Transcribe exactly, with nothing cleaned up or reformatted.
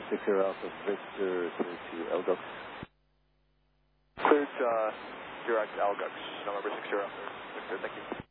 six zero Alpha Victor, cleared to L G U X. Cleared uh, direct L G U X, number six zero Victor, thank you.